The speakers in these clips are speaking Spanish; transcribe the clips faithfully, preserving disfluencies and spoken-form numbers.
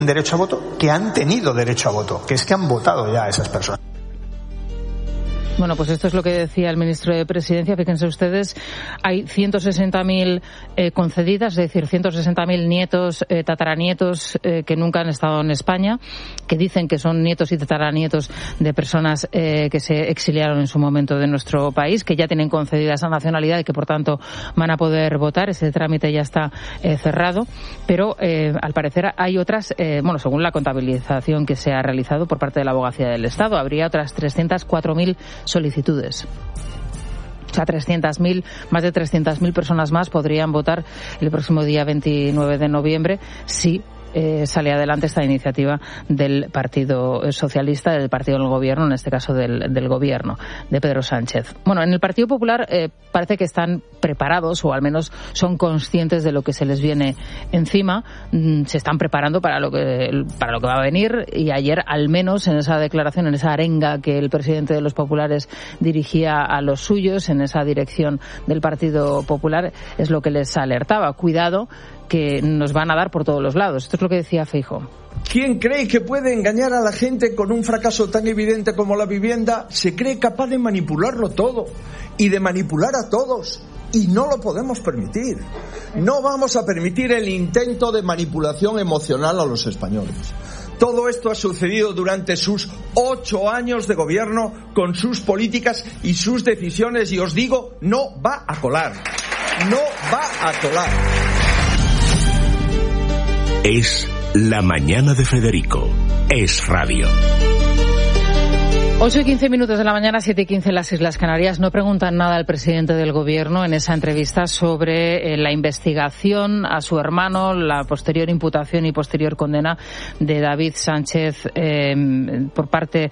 derecho a voto, que han tenido derecho a voto, que es que han votado ya a esas personas. Bueno, pues esto es lo que decía el ministro de Presidencia. Fíjense ustedes, hay ciento sesenta mil eh, concedidas, es decir, ciento sesenta mil nietos, eh, tataranietos eh, que nunca han estado en España, que dicen que son nietos y tataranietos de personas eh, que se exiliaron en su momento de nuestro país, que ya tienen concedida esa nacionalidad y que, por tanto, van a poder votar. Ese trámite ya está eh, cerrado, pero eh, al parecer hay otras, eh, bueno, según la contabilización que se ha realizado por parte de la Abogacía del Estado, habría otras trescientas cuatro mil solicitudes. O sea, trescientas mil, más de trescientas mil personas más podrían votar el próximo día veintinueve de noviembre si Eh, sale adelante esta iniciativa del Partido Socialista, del partido del Gobierno, en este caso del, del Gobierno de Pedro Sánchez. Bueno, en el Partido Popular eh, parece que están preparados, o al menos son conscientes de lo que se les viene encima. Mm, se están preparando para lo que para lo que va a venir, y ayer, al menos en esa declaración, en esa arenga que el presidente de los populares dirigía a los suyos, en esa dirección del Partido Popular, es lo que les alertaba. Cuidado, que nos van a dar por todos los lados. Esto es lo que decía Feijóo. ¿Quién cree que puede engañar a la gente con un fracaso tan evidente como la vivienda? Se cree capaz de manipularlo todo y de manipular a todos. Y no lo podemos permitir. No vamos a permitir el intento de manipulación emocional a los españoles. Todo esto ha sucedido durante sus ocho años de gobierno, con sus políticas y sus decisiones, y os digo, no va a colar. No va a colar. Es La Mañana de Federico. Es radio. ocho y quince minutos de la mañana, siete y quince en las Islas Canarias. No preguntan nada al presidente del Gobierno en esa entrevista sobre eh, la investigación a su hermano, la posterior imputación y posterior condena de David Sánchez eh, por parte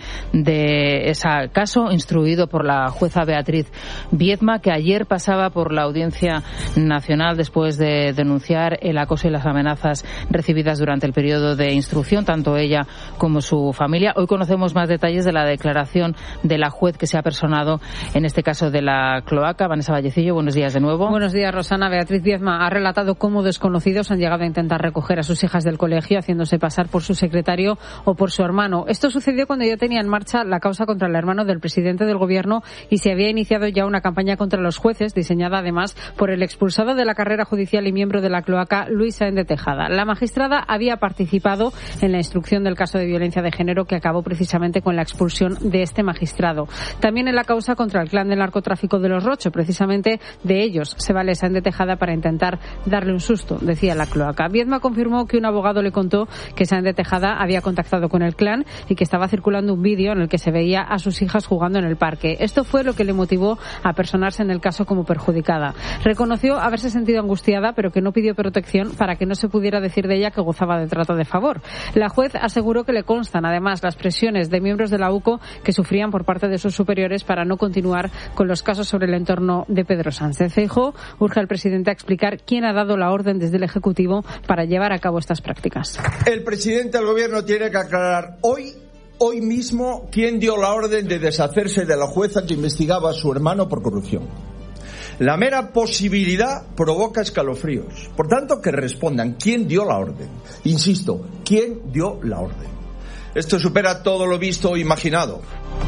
de ese caso instruido por la jueza Beatriz Viedma, que ayer pasaba por la Audiencia Nacional después de denunciar el acoso y las amenazas recibidas durante el periodo de instrucción, tanto ella como su familia. Hoy conocemos más detalles de la declaración de la juez que se ha personado en este caso de la cloaca. Vanessa Vallecillo, buenos días de nuevo. Buenos días, Rosana. Beatriz Viedma ha relatado cómo desconocidos han llegado a intentar recoger a sus hijas del colegio haciéndose pasar por su secretario o por su hermano. Esto sucedió cuando ya tenía en marcha la causa contra el hermano del presidente del Gobierno y se había iniciado ya una campaña contra los jueces, diseñada además por el expulsado de la carrera judicial y miembro de la cloaca, Luis Sáenz de Tejada. La magistrada había participado en la instrucción del caso de violencia de género, que acabó precisamente con la expulsión de este magistrado. También en la causa contra el clan del narcotráfico de los Rocho, precisamente de ellos se vale Sáenz de Tejada para intentar darle un susto, decía la cloaca. Viedma confirmó que un abogado le contó que Sáenz de Tejada había contactado con el clan y que estaba circulando un vídeo en el que se veía a sus hijas jugando en el parque. Esto fue lo que le motivó a personarse en el caso como perjudicada. Reconoció haberse sentido angustiada, pero que no pidió protección para que no se pudiera decir de ella que gozaba de trato de favor. La juez aseguró que le constan además las presiones de miembros de la U C O que sufrían por parte de sus superiores para no continuar con los casos sobre el entorno de Pedro Sánchez. Feijóo urge al presidente a explicar quién ha dado la orden desde el Ejecutivo para llevar a cabo estas prácticas. El presidente del Gobierno tiene que aclarar hoy, hoy mismo, quién dio la orden de deshacerse de la jueza que investigaba a su hermano por corrupción. La mera posibilidad provoca escalofríos. Por tanto, que respondan quién dio la orden. Insisto, quién dio la orden. Esto supera todo lo visto o imaginado.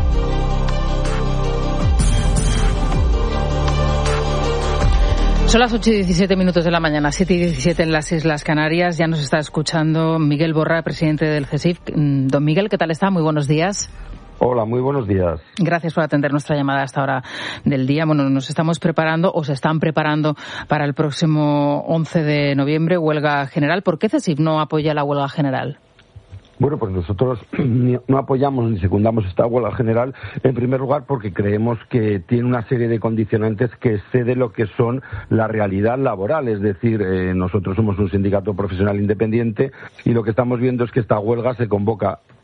Son las ocho y diecisiete minutos de la mañana, siete y diecisiete en las Islas Canarias. Ya nos está escuchando Miguel Borra, presidente del CESIF. Don Miguel, ¿qué tal está? Muy buenos días. Hola, muy buenos días. Gracias por atender nuestra llamada a esta hora del día. Bueno, nos estamos preparando o se están preparando para el próximo once de noviembre, huelga general. ¿Por qué CESIF no apoya la huelga general? Bueno, pues nosotros no apoyamos ni secundamos esta huelga general, en primer lugar porque creemos que tiene una serie de condicionantes que excede lo que son la realidad laboral. Es decir, eh, nosotros somos un sindicato profesional independiente y lo que estamos viendo es que esta huelga se convoca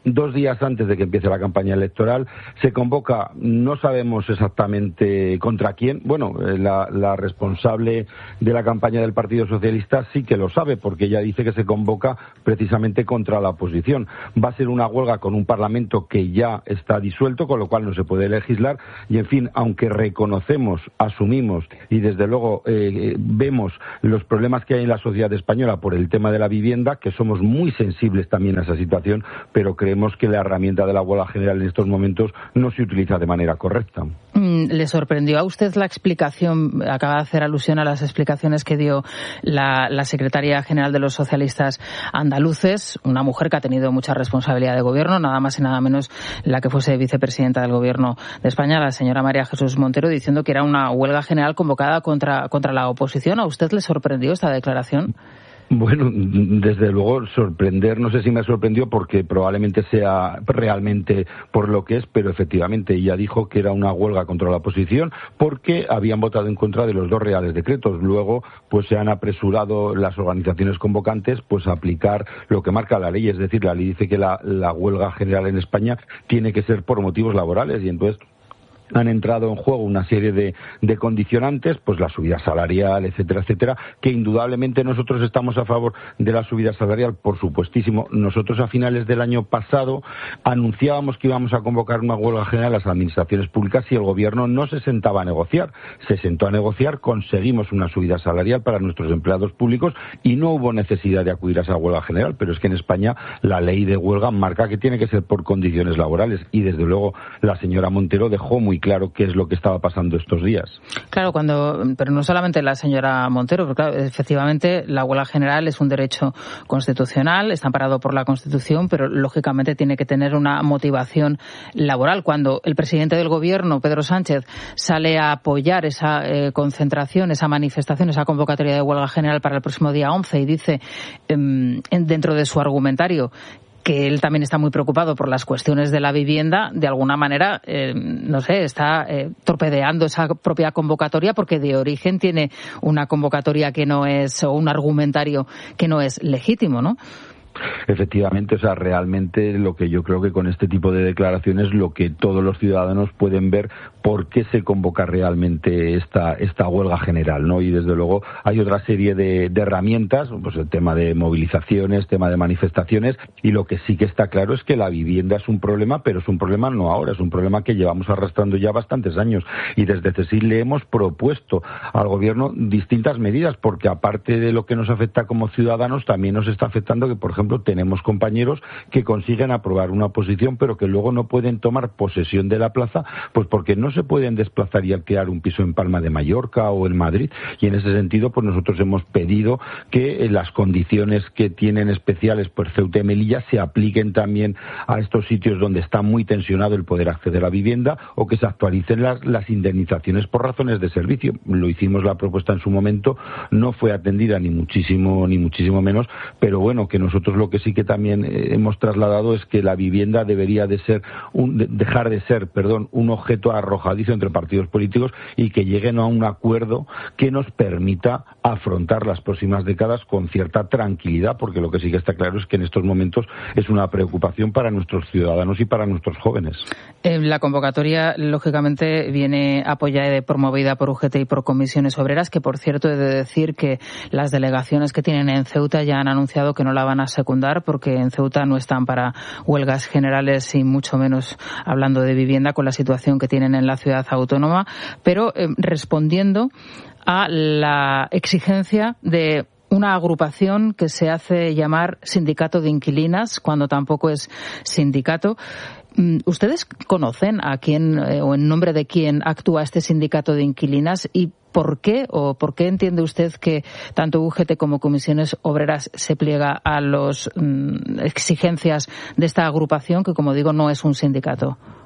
dos días antes de que empiece la campaña electoral. Se convoca, no sabemos exactamente contra quién. Bueno, la, la responsable de la campaña del Partido Socialista sí que lo sabe, porque ella dice que se convoca precisamente contra la oposición. Va a ser una huelga con un Parlamento que ya está disuelto, con lo cual no se puede legislar. Y, en fin, aunque reconocemos, asumimos y, desde luego, eh, vemos los problemas que hay en la sociedad española por el tema de la vivienda, que somos muy sensibles también a esa situación, pero creemos que la herramienta de la huelga general en estos momentos no se utiliza de manera correcta. ¿Le sorprendió a usted la explicación, acaba de hacer alusión a las explicaciones que dio la, la secretaria general de los socialistas andaluces, una mujer que ha tenido mucha responsabilidad de gobierno, nada más y nada menos la que fuese vicepresidenta del gobierno de España, la señora María Jesús Montero, diciendo que era una huelga general convocada contra, contra la oposición? ¿A usted le sorprendió esta declaración? Bueno, desde luego sorprender, no sé si me sorprendió porque probablemente sea realmente por lo que es, pero efectivamente ella dijo que era una huelga contra la oposición porque habían votado en contra de los dos reales decretos. Luego, pues se han apresurado las organizaciones convocantes pues a aplicar lo que marca la ley, es decir, la ley dice que la, la huelga general en España tiene que ser por motivos laborales y entonces han entrado en juego una serie de, de condicionantes, pues la subida salarial, etcétera, etcétera, que indudablemente nosotros estamos a favor de la subida salarial, por supuestísimo. Nosotros a finales del año pasado anunciábamos que íbamos a convocar una huelga general a las administraciones públicas y el gobierno no se sentaba a negociar. Se sentó a negociar, conseguimos una subida salarial para nuestros empleados públicos y no hubo necesidad de acudir a esa huelga general, pero es que en España la ley de huelga marca que tiene que ser por condiciones laborales y desde luego la señora Montero dejó muy claro qué es lo que estaba pasando estos días. Claro, cuando, pero no solamente la señora Montero, porque claro, efectivamente la huelga general es un derecho constitucional, está amparado por la Constitución, pero lógicamente tiene que tener una motivación laboral. Cuando el presidente del gobierno, Pedro Sánchez, sale a apoyar esa eh, concentración, esa manifestación, esa convocatoria de huelga general para el próximo día once y dice eh, dentro de su argumentario que él también está muy preocupado por las cuestiones de la vivienda, de alguna manera, eh, no sé, está eh, torpedeando esa propia convocatoria porque de origen tiene una convocatoria que no es, o un argumentario que no es legítimo, ¿no? Efectivamente, o sea, realmente lo que yo creo que con este tipo de declaraciones lo que todos los ciudadanos pueden ver por qué se convoca realmente esta esta huelga general, ¿no? Y desde luego hay otra serie de, de herramientas, pues el tema de movilizaciones, tema de manifestaciones, y lo que sí que está claro es que la vivienda es un problema, pero es un problema no ahora, es un problema que llevamos arrastrando ya bastantes años y desde CESIL le hemos propuesto al gobierno distintas medidas porque aparte de lo que nos afecta como ciudadanos también nos está afectando que, por ejemplo, tenemos compañeros que consiguen aprobar una oposición pero que luego no pueden tomar posesión de la plaza pues porque no se pueden desplazar y alquilar un piso en Palma de Mallorca o en Madrid y en ese sentido pues nosotros hemos pedido que las condiciones que tienen especiales por Ceuta y Melilla se apliquen también a estos sitios donde está muy tensionado el poder acceder a vivienda o que se actualicen las, las indemnizaciones por razones de servicio. Lo hicimos la propuesta en su momento, no fue atendida ni muchísimo ni muchísimo menos, pero bueno, que nosotros lo que sí que también hemos trasladado es que la vivienda debería de ser un, de, dejar de ser, perdón, un objeto arrojadizo entre partidos políticos y que lleguen a un acuerdo que nos permita afrontar las próximas décadas con cierta tranquilidad, porque lo que sí que está claro es que en estos momentos es una preocupación para nuestros ciudadanos y para nuestros jóvenes. Eh, la convocatoria, lógicamente, viene apoyada y promovida por U G T y por comisiones obreras, que por cierto he de decir que las delegaciones que tienen en Ceuta ya han anunciado que no la van a secundar porque en Ceuta no están para huelgas generales y mucho menos hablando de vivienda con la situación que tienen en la ciudad autónoma, pero eh, respondiendo a la exigencia de una agrupación que se hace llamar Sindicato de Inquilinas cuando tampoco es sindicato. ¿Ustedes conocen a quién eh, o en nombre de quién actúa este sindicato de inquilinas y por qué o por qué entiende usted que tanto U G T como comisiones obreras se pliega a las mm, exigencias de esta agrupación que, como digo, no es un sindicato?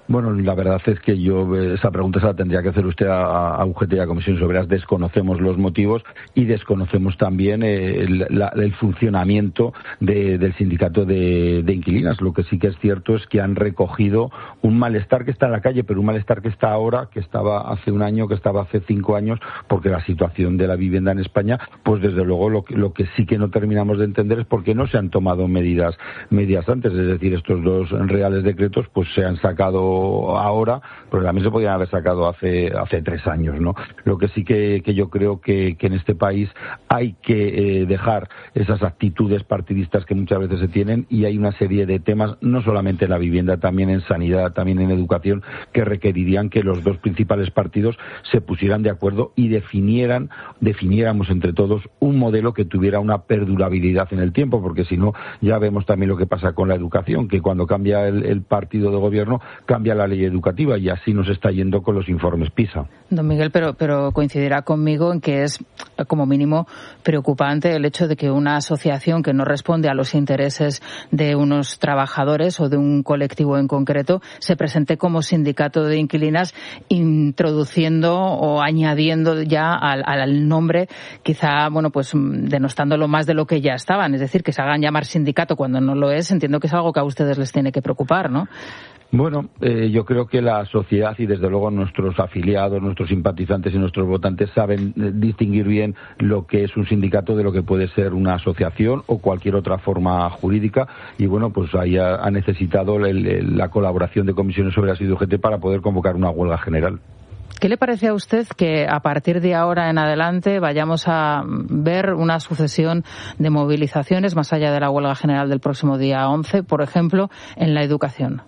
Bueno, la verdad es que yo esa pregunta se la tendría que hacer usted a, a U G T y a Comisiones Obreras. Desconocemos los motivos y desconocemos también eh, el, la, el funcionamiento de, del sindicato de, de inquilinas. Lo que sí que es cierto es que han recogido un malestar que está en la calle, pero un malestar que está ahora, que estaba hace un año, que estaba hace cinco años, porque la situación de la vivienda en España, pues desde luego lo que, lo que sí que no terminamos de entender es por qué no se han tomado medidas, medidas antes. Es decir, estos dos reales decretos pues se han sacado ahora, pero también se podían haber sacado hace hace tres años, ¿no? Lo que sí que, que yo creo que, que en este país hay que eh, dejar esas actitudes partidistas que muchas veces se tienen, y hay una serie de temas, no solamente en la vivienda, también en sanidad, también en educación, que requerirían que los dos principales partidos se pusieran de acuerdo y definieran, definiéramos entre todos un modelo que tuviera una perdurabilidad en el tiempo, porque si no, ya vemos también lo que pasa con la educación, que cuando cambia el, el partido de gobierno, cambia la ley educativa, y así nos está yendo con los informes PISA. Don Miguel, pero, pero coincidirá conmigo en que es, como mínimo, preocupante el hecho de que una asociación que no responde a los intereses de unos trabajadores o de un colectivo en concreto se presente como sindicato de inquilinas, introduciendo o añadiendo ya al, al nombre, quizá, bueno, pues denostándolo más de lo que ya estaban. Es decir, que se hagan llamar sindicato cuando no lo es. Entiendo que es algo que a ustedes les tiene que preocupar, ¿no? Bueno, eh, yo creo que la sociedad y desde luego nuestros afiliados, nuestros simpatizantes y nuestros votantes saben eh, distinguir bien lo que es un sindicato de lo que puede ser una asociación o cualquier otra forma jurídica, y bueno, pues ahí ha, ha necesitado el, el, la colaboración de Comisiones Obreras y de U G T para poder convocar una huelga general. ¿Qué le parece a usted que a partir de ahora en adelante vayamos a ver una sucesión de movilizaciones más allá de la huelga general del próximo día once, por ejemplo, en la educación?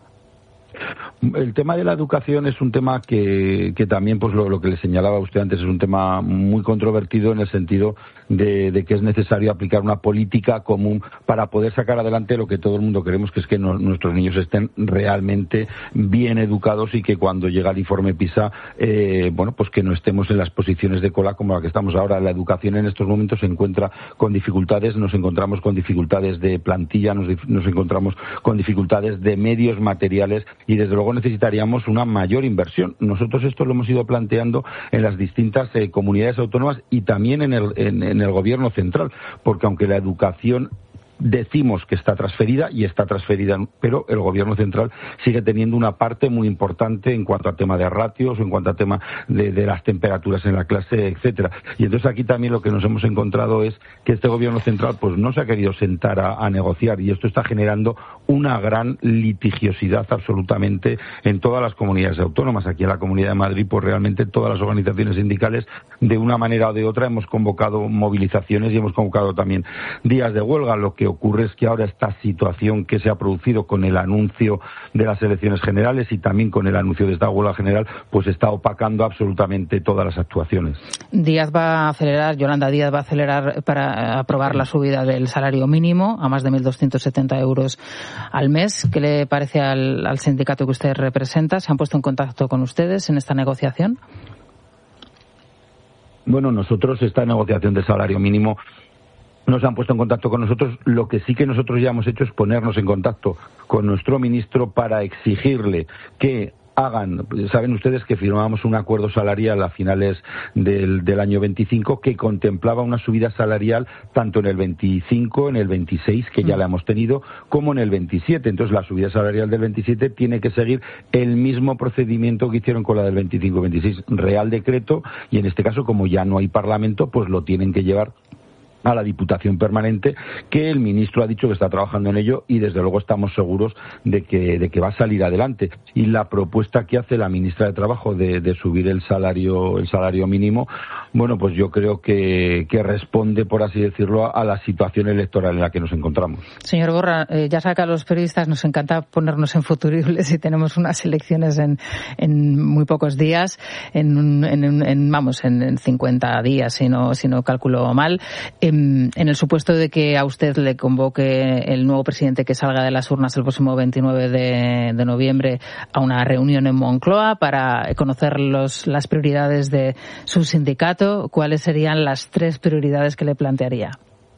El tema de la educación es un tema que, que también, pues lo, lo que le señalaba usted antes, es un tema muy controvertido en el sentido de, de que es necesario aplicar una política común para poder sacar adelante lo que todo el mundo queremos, que es que no, nuestros niños estén realmente bien educados y que cuando llega el informe PISA, eh, bueno, pues que no estemos en las posiciones de cola como la que estamos ahora. La educación en estos momentos se encuentra con dificultades, nos encontramos con dificultades de plantilla, nos, nos encontramos con dificultades de medios materiales, y desde luego necesitaríamos una mayor inversión. Nosotros esto lo hemos ido planteando en las distintas eh, comunidades autónomas y también en el, en, en el gobierno central, porque aunque la educación decimos que está transferida y está transferida, pero el gobierno central sigue teniendo una parte muy importante en cuanto al tema de ratios, en cuanto al tema de, de las temperaturas en la clase, etcétera. Y entonces aquí también lo que nos hemos encontrado es que este gobierno central pues no se ha querido sentar a, a negociar, y esto está generando una gran litigiosidad absolutamente en todas las comunidades autónomas. Aquí en la Comunidad de Madrid, pues realmente todas las organizaciones sindicales, de una manera o de otra, hemos convocado movilizaciones y hemos convocado también días de huelga. Lo que ocurre es que ahora esta situación que se ha producido con el anuncio de las elecciones generales y también con el anuncio de esta huelga general, pues está opacando absolutamente todas las actuaciones. Díaz va a acelerar, Yolanda Díaz va a acelerar para aprobar la subida del salario mínimo a más de mil doscientos setenta euros al mes. ¿Qué le parece al, al sindicato que usted representa? ¿Se han puesto en contacto con ustedes en esta negociación? Bueno, nosotros esta negociación del salario mínimo no se han puesto en contacto con nosotros. Lo que sí que nosotros ya hemos hecho es ponernos en contacto con nuestro ministro para exigirle que hagan, saben ustedes que firmamos un acuerdo salarial a finales del, del año veinticinco que contemplaba una subida salarial tanto en el veinticinco, en el veintiséis, que ya la hemos tenido, como en el veintisiete. Entonces la subida salarial del veintisiete tiene que seguir el mismo procedimiento que hicieron con la del veinticinco veintiséis, Real Decreto, y en este caso, como ya no hay Parlamento, pues lo tienen que llevar a la Diputación Permanente, que el ministro ha dicho que está trabajando en ello, y desde luego estamos seguros de que, de que va a salir adelante. Y la propuesta que hace la ministra de Trabajo de, de subir el salario, el salario mínimo, bueno, pues yo creo que, que responde, por así decirlo, a, a la situación electoral en la que nos encontramos. Señor Borra, eh, ya sabe que a los periodistas nos encanta ponernos en futuribles, y tenemos unas elecciones en, en muy pocos días, en, en, en vamos, en, en cincuenta días, si no, si no calculo mal. Eh, En el supuesto de que a usted le convoque el nuevo presidente que salga de las urnas el próximo veintinueve de, de noviembre a una reunión en Moncloa para conocer los, las prioridades de su sindicato, ¿cuáles serían las tres prioridades que le plantearía?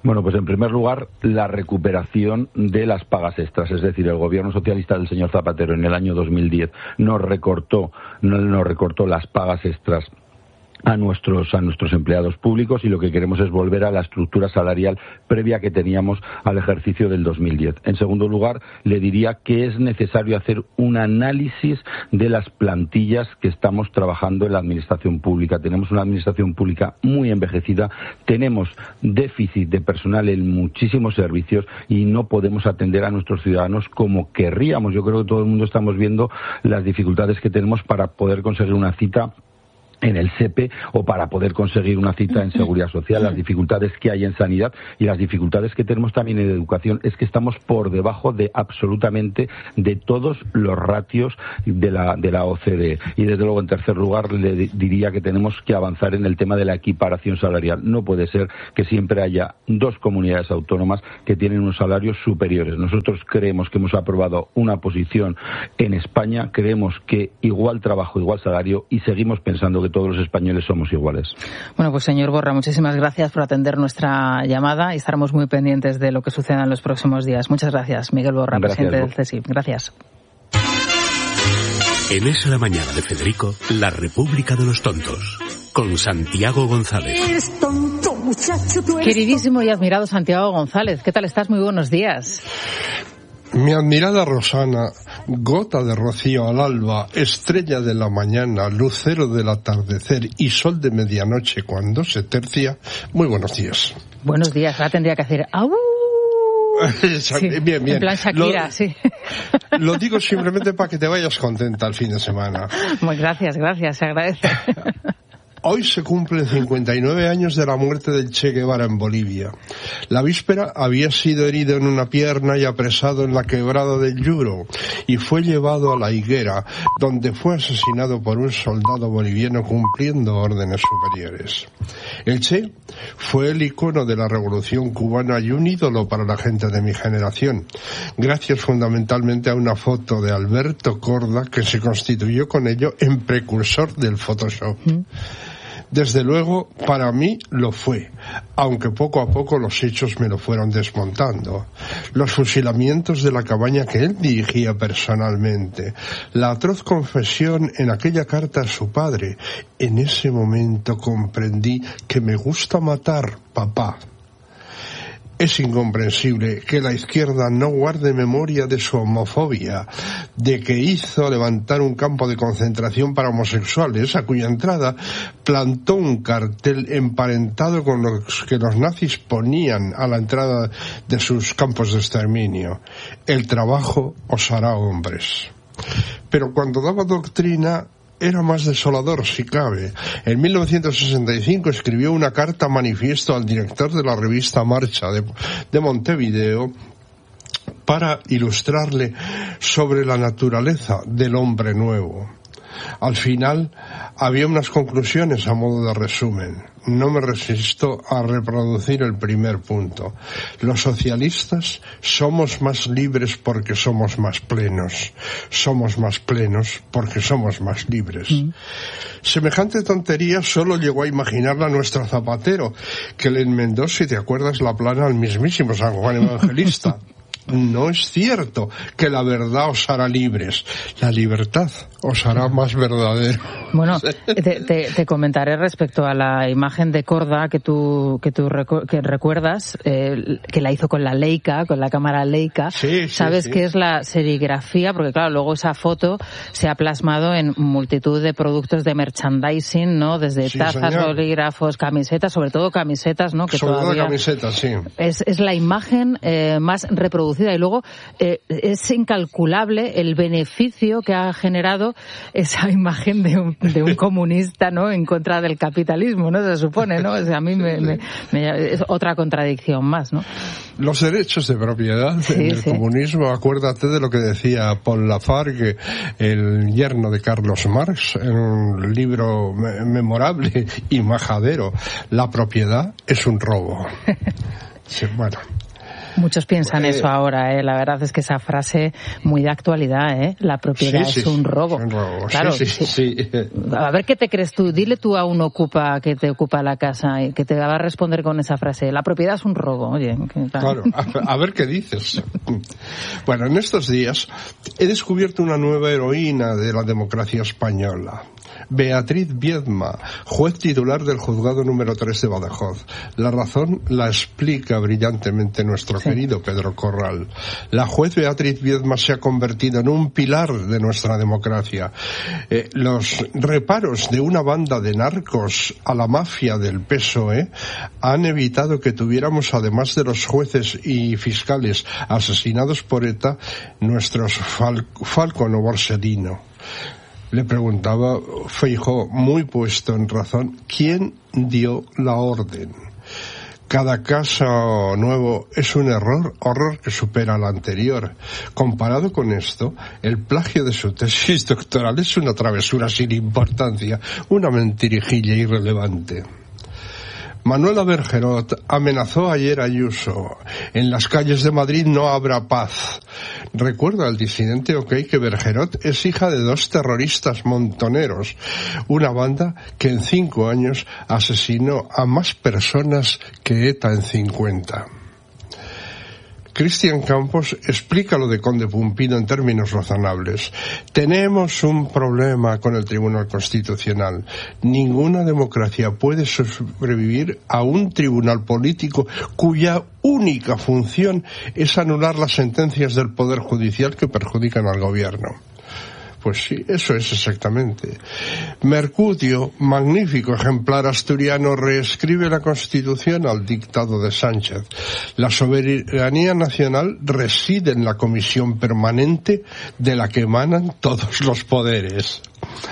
Bueno, pues en primer lugar, la recuperación de las pagas extras. Es decir, el gobierno socialista del señor Zapatero en el año dos mil diez nos recortó, no, nos recortó las pagas extras a nuestros a nuestros empleados públicos, y lo que queremos es volver a la estructura salarial previa que teníamos al ejercicio del dos mil diez. En segundo lugar, le diría que es necesario hacer un análisis de las plantillas que estamos trabajando en la administración pública. Tenemos una administración pública muy envejecida, tenemos déficit de personal en muchísimos servicios y no podemos atender a nuestros ciudadanos como querríamos. Yo creo que todo el mundo estamos viendo las dificultades que tenemos para poder conseguir una cita en el S E P E o para poder conseguir una cita en Seguridad Social, las dificultades que hay en sanidad y las dificultades que tenemos también en educación. Es que estamos por debajo de absolutamente de todos los ratios de la de la O C D E. Y desde luego, en tercer lugar, le diría que tenemos que avanzar en el tema de la equiparación salarial. No puede ser que siempre haya dos comunidades autónomas que tienen unos salarios superiores. Nosotros creemos que hemos aprobado una posición en España, creemos que igual trabajo, igual salario, y seguimos pensando que todos los españoles somos iguales. Bueno, pues señor Borra, muchísimas gracias por atender nuestra llamada y estaremos muy pendientes de lo que suceda en los próximos días. Muchas gracias, Miguel Borra, gracias, presidente del C E S I F. Gracias. En Es la Mañana de Federico, la República de los Tontos, con Santiago González. Eres tonto, muchacho, tú eres Queridísimo tonto. Y admirado Santiago González, ¿qué tal estás? Muy buenos días. Mi admirada Rosana, gota de rocío al alba, estrella de la mañana, lucero del atardecer y sol de medianoche cuando se tercia, muy buenos días. Buenos días, ahora tendría que hacer ¡au! Sí, bien, bien. En plan Shakira, lo, sí. Lo digo simplemente para que te vayas contenta el fin de semana. Muy gracias, gracias, se agradece. Hoy se cumplen cincuenta y nueve años de la muerte del Che Guevara en Bolivia. La víspera había sido herido en una pierna y apresado en la quebrada del Yuro, y fue llevado a La Higuera, donde fue asesinado por un soldado boliviano cumpliendo órdenes superiores. El Che fue el icono de la revolución cubana y un ídolo para la gente de mi generación, gracias fundamentalmente a una foto de Alberto Korda que se constituyó con ello en precursor del Photoshop. ¿Mm? Desde luego, para mí lo fue, aunque poco a poco los hechos me lo fueron desmontando. Los fusilamientos de la cabaña que él dirigía personalmente, la atroz confesión en aquella carta a su padre. En ese momento comprendí que me gusta matar, papá. Es incomprensible que la izquierda no guarde memoria de su homofobia, de que hizo levantar un campo de concentración para homosexuales, a cuya entrada plantó un cartel emparentado con los que los nazis ponían a la entrada de sus campos de exterminio. El trabajo os hará hombres. Pero cuando daba doctrina, era más desolador, si cabe. En mil novecientos sesenta y cinco escribió una carta manifiesto al director de la revista Marcha de, de Montevideo para ilustrarle sobre la naturaleza del hombre nuevo. Al final había unas conclusiones a modo de resumen. No me resisto a reproducir el primer punto. Los socialistas somos más libres porque somos más plenos. Somos más plenos porque somos más libres. Mm. Semejante tontería solo llegó a imaginarla nuestro Zapatero, que le enmendó, si te acuerdas, la plana al mismísimo San Juan Evangelista. No es cierto que la verdad os hará libres. La libertad os hará más verdadero. Bueno, te, te, te comentaré respecto a la imagen de Korda que tú que tú recu- que recuerdas, eh, que la hizo con la Leica, con la cámara Leica. Sí, sí, Sabes sí. que es la serigrafía, porque claro, luego esa foto se ha plasmado en multitud de productos de merchandising, ¿no? Desde sí, tazas, señor. bolígrafos, camisetas, sobre todo camisetas, ¿no? Que sobre todavía todo camisetas, sí. Es, es la imagen eh, más reproducida. Y luego eh, es incalculable el beneficio que ha generado esa imagen de un, de un comunista, ¿no? En contra del capitalismo, ¿no? Se supone, ¿no? O sea, a mí me, me, me, es otra contradicción más, ¿no? Los derechos de propiedad sí, en el sí. comunismo, acuérdate de lo que decía Paul Lafargue, el yerno de Carlos Marx, en un libro me- memorable y majadero. La propiedad es un robo. Sí, bueno. Muchos piensan eh, eso ahora, ¿eh? La verdad es que esa frase muy de actualidad, ¿eh? La propiedad sí, es sí, un robo. Un robo. Claro, sí, sí, sí. sí. A ver qué te crees tú. Dile tú a un ocupa que te ocupa la casa y que te va a responder con esa frase. La propiedad es un robo. Oye, ¿qué tal? Claro, a, a ver qué dices. Bueno, en estos días he descubierto una nueva heroína de la democracia española. Beatriz Viedma, juez titular del juzgado número tres de Badajoz. La razón la explica brillantemente nuestro sí. querido Pedro Corral. La juez Beatriz Viedma se ha convertido en un pilar de nuestra democracia. Eh, los reparos de una banda de narcos a la mafia del P S O E han evitado que tuviéramos, además de los jueces y fiscales asesinados por ETA, nuestros Fal- Falcon o Borsellino. Le preguntaba Feijóo, muy puesto en razón, ¿quién dio la orden? Cada caso nuevo es un error, horror que supera al anterior. Comparado con esto, el plagio de su tesis doctoral es una travesura sin importancia, una mentirijilla irrelevante. Manuela Bergerot amenazó ayer a Ayuso. En las calles de Madrid no habrá paz. Recuerda al disidente OK que Bergerot es hija de dos terroristas montoneros, una banda que en cinco años asesinó a más personas que ETA en cincuenta. Cristian Campos explica lo de Conde Pumpido en términos razonables. Tenemos un problema con el Tribunal Constitucional. Ninguna democracia puede sobrevivir a un tribunal político cuya única función es anular las sentencias del Poder Judicial que perjudican al gobierno. Pues sí, eso es exactamente. Mercurio, magnífico ejemplar asturiano, reescribe la Constitución al dictado de Sánchez. La soberanía nacional reside en la comisión permanente de la que emanan todos los poderes.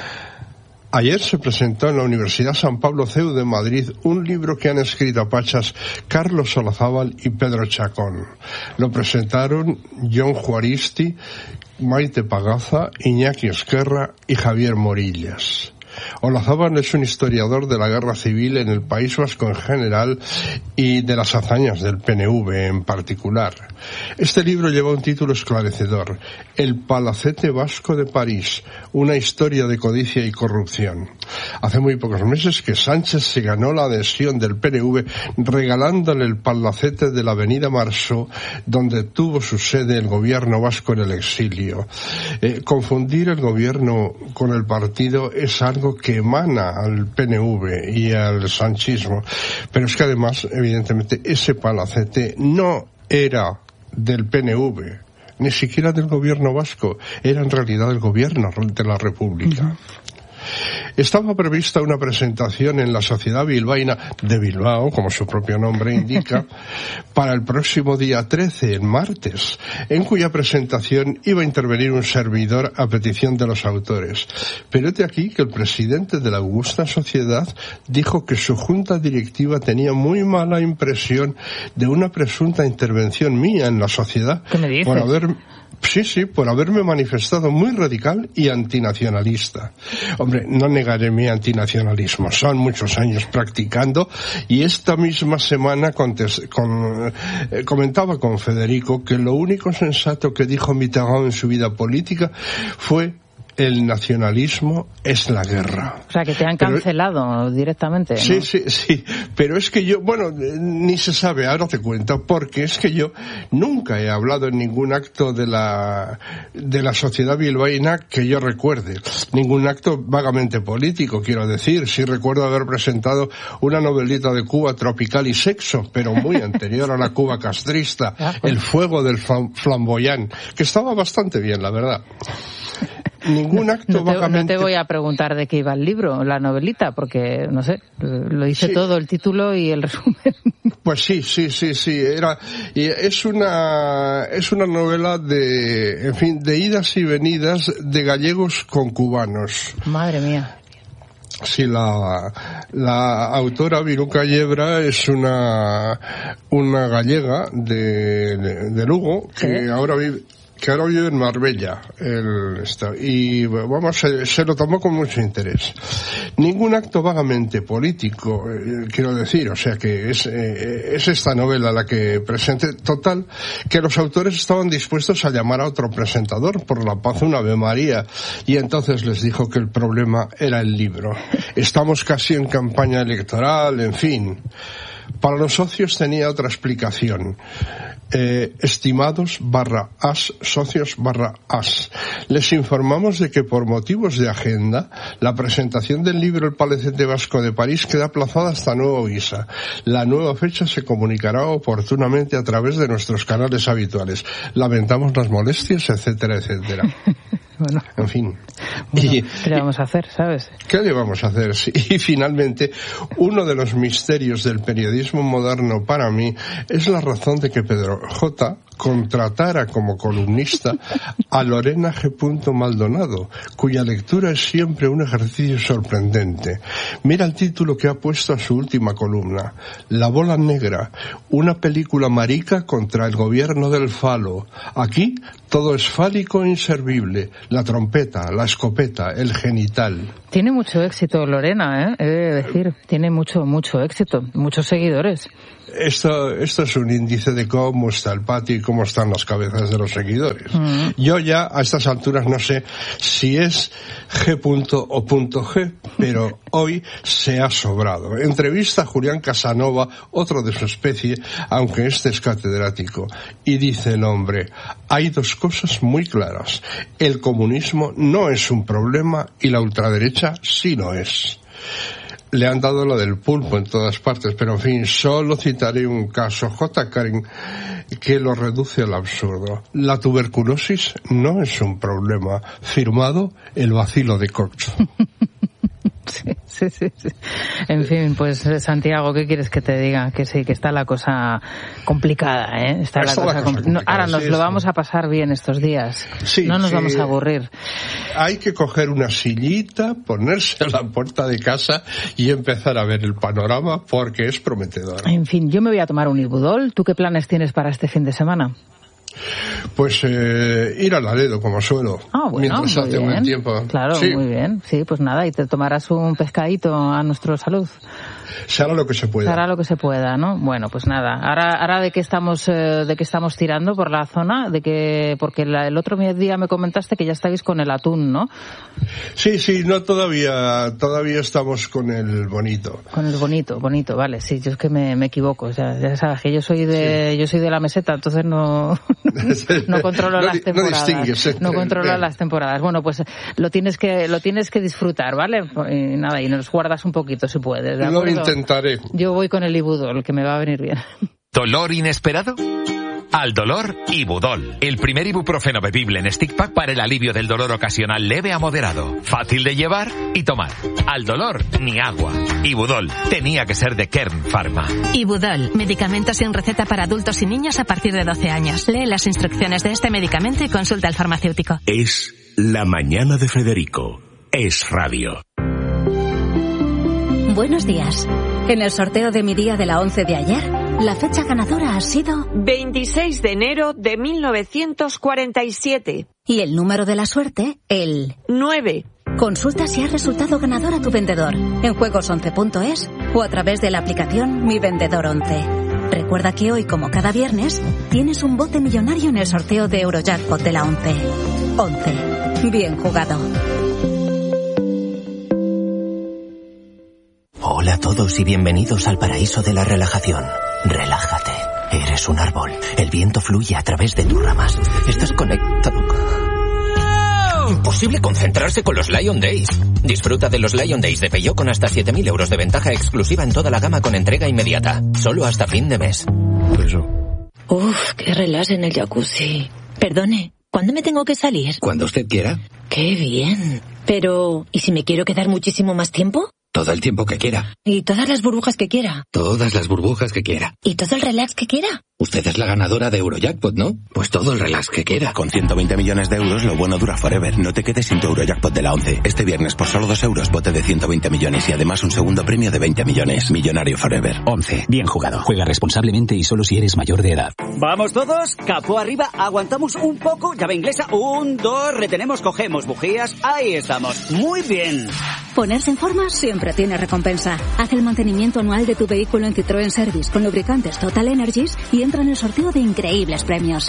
Ayer se presentó en la Universidad San Pablo C E U de Madrid un libro que han escrito a Pachas Carlos Olazábal y Pedro Chacón. Lo presentaron John Juaristi, Maite Pagaza, Iñaki Esquerra y Javier Morillas. Olazábal es un historiador de la guerra civil en el País Vasco en general y de las hazañas del P N V en particular. Este libro lleva un título esclarecedor: El Palacete Vasco de París, una historia de codicia y corrupción. Hace muy pocos meses que Sánchez se ganó la adhesión del P N V regalándole el palacete de la avenida Marceau, donde tuvo su sede el gobierno vasco en el exilio. Eh, confundir el gobierno con el partido es algo que emana al P N V y al sanchismo, pero es que además, evidentemente, ese palacete no era del P N V, ni siquiera del gobierno vasco, era en realidad el gobierno de la República. Uh-huh. Estaba prevista una presentación en la Sociedad Bilbaína de Bilbao, como su propio nombre indica, para el próximo día trece, el martes, en cuya presentación iba a intervenir un servidor a petición de los autores. Pero es de aquí que el presidente de la augusta sociedad dijo que su junta directiva tenía muy mala impresión de una presunta intervención mía en la sociedad. ¿Qué me dices? Por haber... Sí, sí, por haberme manifestado muy radical y antinacionalista. Hombre, no negaré mi antinacionalismo, son muchos años practicando, y esta misma semana contes, con, eh, comentaba con Federico que lo único sensato que dijo Mitterrand en su vida política fue: el nacionalismo es la guerra. O sea, que te han cancelado pero, directamente, ¿no? Sí, sí, sí. Pero es que yo, bueno, ni se sabe, ahora te cuento, porque es que yo nunca he hablado en ningún acto de la, de la sociedad bilbaína que yo recuerde. Ningún acto vagamente político, quiero decir. Sí recuerdo haber presentado una novelita de Cuba, Tropical y Sexo, pero muy anterior a la Cuba castrista, El fuego del flamboyán, que estaba bastante bien, la verdad. Ningún acto no te, vagamente... No te voy a preguntar de qué iba el libro, la novelita, porque, no sé, lo dice sí. todo, el título y el resumen. Pues sí, sí, sí, sí, era... Y es una, es una novela de, en fin, de idas y venidas de gallegos con cubanos. Madre mía. Sí, la, la autora Viruca Yebra es una, una gallega de, de, de Lugo, que ¿sí? ahora vive... que ahora vive en Marbella, el, y vamos, se, se lo tomó con mucho interés. Ningún acto vagamente político, eh, quiero decir, o sea que es, eh, es esta novela la que presente, total, que los autores estaban dispuestos a llamar a otro presentador por la paz, un Ave María, y entonces les dijo que el problema era el libro. Estamos casi en campaña electoral, en fin. Para los socios tenía otra explicación. Eh, estimados barra as, socios barra as. Les informamos de que por motivos de agenda, la presentación del libro El Palacete Vasco de París queda aplazada hasta nuevo aviso. La nueva fecha se comunicará oportunamente a través de nuestros canales habituales. Lamentamos las molestias, etcétera, etcétera. Bueno, en fin. Bueno, y, ¿qué le vamos a hacer, sabes? ¿Qué le vamos a hacer? Sí, y finalmente, uno de los misterios del periodismo moderno para mí es la razón de que Pedro J. contratara como columnista a Lorena G. Maldonado, cuya lectura es siempre un ejercicio sorprendente. Mira el título que ha puesto a su última columna: La bola negra, una película marica contra el gobierno del falo. Aquí todo es fálico e inservible: la trompeta, la escopeta, el genital. Tiene mucho éxito Lorena, ¿eh? He de decir, tiene mucho, mucho éxito, muchos seguidores. Esto, esto es un índice de cómo está el patio y cómo están las cabezas de los seguidores. Mm. Yo ya a estas alturas no sé si es G. o G, pero hoy se ha sobrado. Entrevista a Julián Casanova, otro de su especie, aunque este es catedrático, y dice el hombre: hay dos cosas muy claras. El comunismo no es un problema y la ultraderecha sí lo es. Le han dado lo del pulpo en todas partes, pero en fin, solo citaré un caso, J. Karen, que lo reduce al absurdo. La tuberculosis no es un problema. Firmado el bacilo de Koch. Sí, sí, sí, sí. En fin, pues Santiago, ¿qué quieres que te diga? Que sí, que está la cosa complicada, ¿eh? Está, está la cosa, la cosa compl- no, ahora nos sí, lo vamos a pasar bien estos días. Sí, no nos sí. vamos a aburrir. Hay que coger una sillita, ponerse a la puerta de casa y empezar a ver el panorama porque es prometedor. En fin, yo me voy a tomar un Ibudol. ¿Tú qué planes tienes para este fin de semana? Pues eh, ir al Aledo, como suelo. Ah, bueno, mientras hace bien. buen tiempo. Claro, sí. Muy bien. Sí, pues nada, y te tomarás un pescadito a nuestra salud. Se hará lo que se pueda. Se hará lo que se pueda, ¿no? Bueno, pues nada. Ahora, ahora de qué estamos, eh, de qué estamos tirando por la zona, de que, porque la, el otro día me comentaste que ya estáis con el atún, ¿no? Sí, sí, no todavía, todavía estamos con el bonito. Con el bonito, bonito, vale. Sí, yo es que me, me equivoco. O sea, ya sabes que yo soy de, sí. yo soy de la meseta, entonces no, no controlo no, las temporadas. No, no controlo las temporadas. Bueno, pues lo tienes que, lo tienes que disfrutar, ¿vale? Y nada, y nos guardas un poquito si puedes, ¿de acuerdo? Lo intentaré. Yo voy con el Ibudol, que me va a venir bien. ¿Dolor inesperado? Al dolor, Ibudol, el primer ibuprofeno bebible en stick pack para el alivio del dolor ocasional leve a moderado, fácil de llevar y tomar. Al dolor, ni agua. Ibudol, tenía que ser de Kern Pharma. Ibudol, medicamento sin receta para adultos y niños a partir de doce años. Lee las instrucciones de este medicamento y consulta al farmacéutico. Es La Mañana de Federico. Es radio. Buenos días. En el sorteo de mi día de la once de ayer, la fecha ganadora ha sido veintiséis de enero de mil novecientos cuarenta y siete. Y el número de la suerte, el nueve. Consulta si has resultado ganador a tu vendedor en juegos once punto es o a través de la aplicación Mi Vendedor once. Recuerda que hoy, como cada viernes, tienes un bote millonario en el sorteo de Eurojackpot de la once. once. Bien jugado. Hola a todos y bienvenidos al paraíso de la relajación. Relájate. Eres un árbol. El viento fluye a través de tus ramas. Estás conectado. Imposible concentrarse con los Lion Days. Disfruta de los Lion Days de Peugeot con hasta siete mil euros de ventaja exclusiva en toda la gama con entrega inmediata. Solo hasta fin de mes. Eso. Uf, qué relax en el jacuzzi. Perdone, ¿cuándo me tengo que salir? Cuando usted quiera. Qué bien. Pero, ¿y si me quiero quedar muchísimo más tiempo? Todo el tiempo que quiera. Y todas las burbujas que quiera. Todas las burbujas que quiera. Y todo el relax que quiera. Usted es la ganadora de Eurojackpot, ¿no? Pues todo el relax que quiera. Con ciento veinte millones de euros, lo bueno dura forever. No te quedes sin tu Eurojackpot de la once. Este viernes, por solo dos euros, bote de ciento veinte millones y además un segundo premio de veinte millones. Millonario forever. once. Bien jugado. Juega responsablemente y solo si eres mayor de edad. Vamos todos, capó arriba, aguantamos un poco, llave inglesa, un, dos, retenemos, cogemos bujías, ahí estamos. Muy bien. Ponerse en forma siempre tiene recompensa. Haz el mantenimiento anual de tu vehículo en Citroën Service con lubricantes Total Energies y entra en el sorteo de increíbles premios.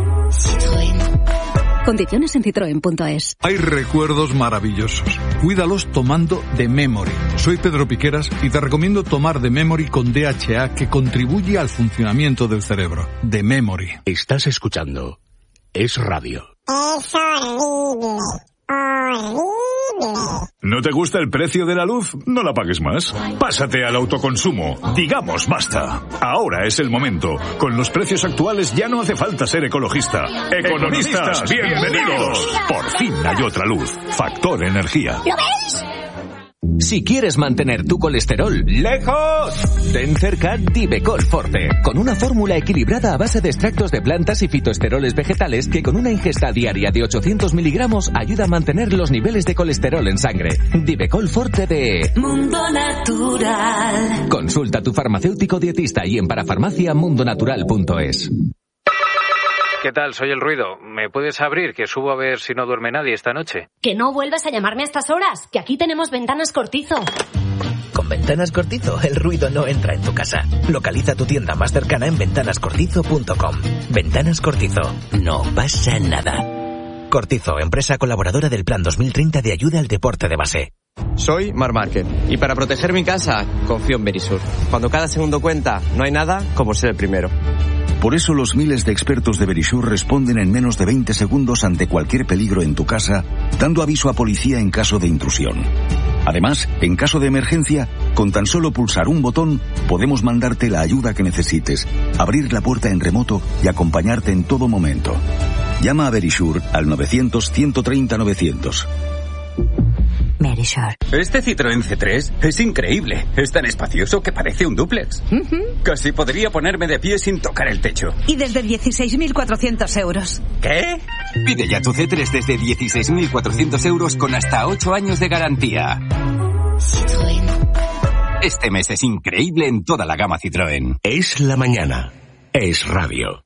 Citroën. Condiciones en citroen punto es. Hay recuerdos maravillosos. Cuídalos tomando The Memory. Soy Pedro Piqueras y te recomiendo tomar The Memory con D H A, que contribuye al funcionamiento del cerebro. The Memory. Estás escuchando Es Radio. Es horrible. Horrible. ¿No te gusta el precio de la luz? No la pagues más. Pásate al autoconsumo. Digamos basta. Ahora es el momento. Con los precios actuales ya no hace falta ser ecologista. Economistas, bienvenidos. Por fin hay otra luz. Factor Energía. ¿Lo ves? Si quieres mantener tu colesterol lejos, ten cerca Divecol Forte, con una fórmula equilibrada a base de extractos de plantas y fitoesteroles vegetales que con una ingesta diaria de ochocientos miligramos ayuda a mantener los niveles de colesterol en sangre. Divecol Forte de Mundo Natural. Consulta a tu farmacéutico dietista y en parafarmacia mundonatural punto es. ¿Qué tal? Soy el ruido. ¿Me puedes abrir? Que subo a ver si no duerme nadie esta noche. Que no vuelvas a llamarme a estas horas, que aquí tenemos Ventanas Cortizo. Con Ventanas Cortizo, el ruido no entra en tu casa. Localiza tu tienda más cercana en ventanas cortizo punto com. Ventanas Cortizo. No pasa nada. Cortizo, empresa colaboradora del Plan dos mil treinta de ayuda al deporte de base. Soy Mar Márquez y para proteger mi casa confío en Verisur. Cuando cada segundo cuenta, no hay nada como ser el primero. Por eso los miles de expertos de Verisur responden en menos de veinte segundos ante cualquier peligro en tu casa, dando aviso a policía en caso de intrusión. Además, en caso de emergencia, con tan solo pulsar un botón, podemos mandarte la ayuda que necesites, abrir la puerta en remoto y acompañarte en todo momento. Llama a Verisur al novecientos, ciento treinta, novecientos. Verisur. Este Citroën C tres es increíble. Es tan espacioso que parece un dúplex. Uh-huh. Casi podría ponerme de pie sin tocar el techo. Y desde dieciséis mil cuatrocientos euros. ¿Qué? Pide ya tu C tres desde dieciséis mil cuatrocientos euros con hasta ocho años de garantía. Citroën. Este mes es increíble en toda la gama Citroën. Es la mañana. Es Radio.